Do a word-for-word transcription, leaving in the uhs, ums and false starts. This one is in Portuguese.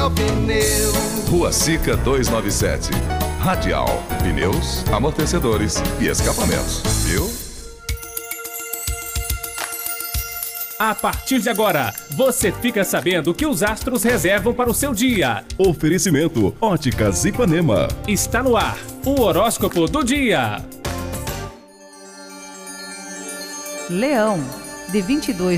seu pneu. Rua Sica duzentos e noventa e sete. Radial, pneus, amortecedores e escapamentos. Viu? A partir de agora, você fica sabendo o que os astros reservam para o seu dia. Oferecimento Óticas Ipanema. Está no ar, o horóscopo do dia. Leão, de vinte e dois